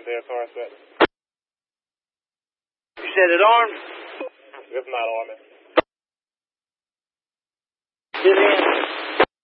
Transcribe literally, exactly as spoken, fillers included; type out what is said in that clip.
Is there a car set? You said it armed? If not arming. Sit in.